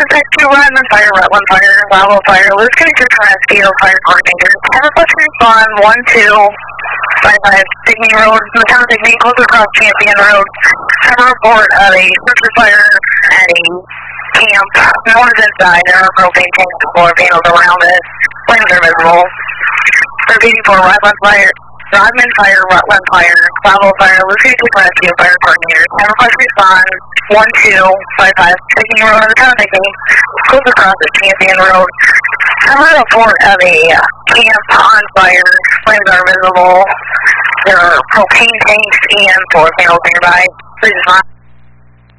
Tech 2, Rodman Fire, Rutland Fire, Bravo Fire, Lewis Connector, Rescue, Fire Coordinator, 10 plus respond, 1255 Digny Road, Macau Digny, close across Champion Road. Have a report of a structure fire at a camp. No one is inside. There are propane tanks and floor panels around it. Flames are visible. Repeating for Rodman Fire, Rutland Fire, Bravo Fire, Lucy Rescue, Fire Coordinator, 10 plus respond, 1255 Digny Road, Macau Digny, close across the Champion Road. Have a report of a camp on fire. Flames are visible. There are propane tanks and floor panels nearby. Please respond.